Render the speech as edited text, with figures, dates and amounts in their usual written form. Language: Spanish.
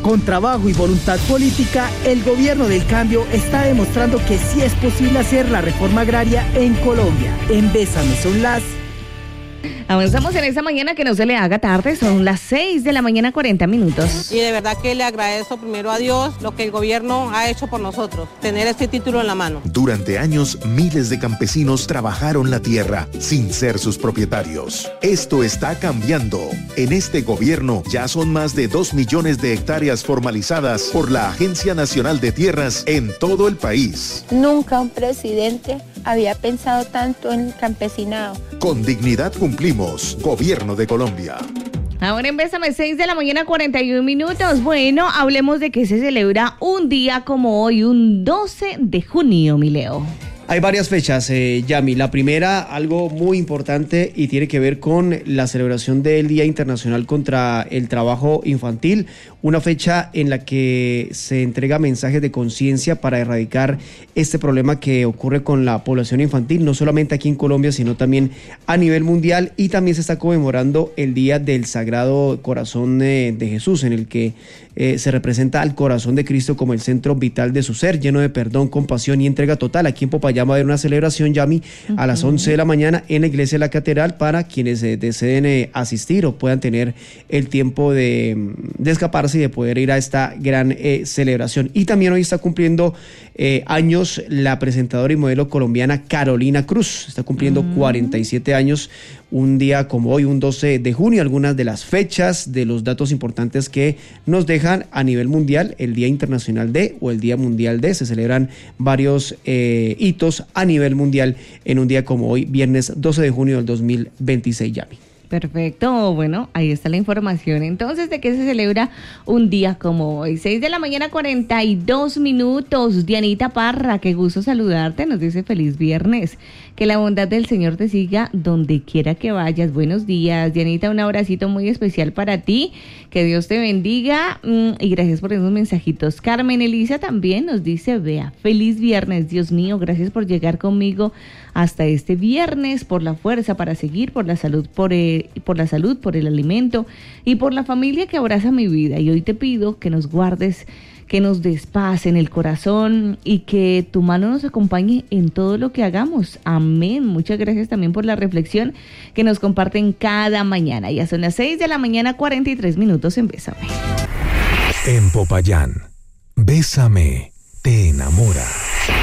Con trabajo y voluntad política, el gobierno del cambio está demostrando que sí es posible hacer la reforma agraria en Colombia. En Bésame son las... Avanzamos en esta mañana, que no se le haga tarde, son las 6 de la mañana, 40 minutos. Y de verdad que le agradezco primero a Dios lo que el gobierno ha hecho por nosotros, tener este título en la mano. Durante años, miles de campesinos trabajaron la tierra sin ser sus propietarios. Esto está cambiando. En este gobierno ya son más de 2 millones de hectáreas formalizadas por la Agencia Nacional de Tierras en todo el país. Nunca un presidente había pensado tanto en el campesinado. Con dignidad cumplimos. Gobierno de Colombia. Ahora en Bésame, 6 de la mañana, 41 minutos. Bueno, hablemos de que se celebra un día como hoy, un 12 de junio, mi Leo. Hay varias fechas, Yami. La primera, algo muy importante y tiene que ver con la celebración del Día Internacional contra el Trabajo Infantil, una fecha en la que se entrega mensajes de conciencia para erradicar este problema que ocurre con la población infantil, no solamente aquí en Colombia, sino también a nivel mundial, y también se está conmemorando el Día del Sagrado Corazón de Jesús, en el que se representa al corazón de Cristo como el centro vital de su ser, lleno de perdón, compasión y entrega total. Aquí en Popayán va a haber una celebración, Yami, a las 11 de la mañana en la iglesia de la Catedral, para quienes deseen asistir o puedan tener el tiempo de escaparse y de poder ir a esta gran celebración. Y también hoy está cumpliendo años la presentadora y modelo colombiana Carolina Cruz. Está cumpliendo 47 años, un día como hoy, un 12 de junio. Algunas de las fechas, de los datos importantes que nos dejan a nivel mundial: el Día Internacional de, o el Día Mundial de. Se celebran varios hitos a nivel mundial en un día como hoy, viernes 12 de junio del 2026, Yami. Perfecto, bueno, ahí está la información entonces de que se celebra un día como hoy. 6 de la mañana, 42 minutos. Dianita Parra, qué gusto saludarte, nos dice feliz viernes. Que la bondad del Señor te siga donde quiera que vayas. Buenos días, Dianita, un abracito muy especial para ti. Que Dios te bendiga y gracias por esos mensajitos. Carmen Elisa también nos dice, vea, feliz viernes, Dios mío, gracias por llegar conmigo hasta este viernes, por la fuerza para seguir, por la salud, por el alimento y por la familia que abraza mi vida. Y hoy te pido que nos guardes, que nos des paz en el corazón y que tu mano nos acompañe en todo lo que hagamos. Amén. Muchas gracias también por la reflexión que nos comparten cada mañana. Ya son las 6 de la mañana, 43 minutos en Bésame. En Popayán, Bésame te enamora.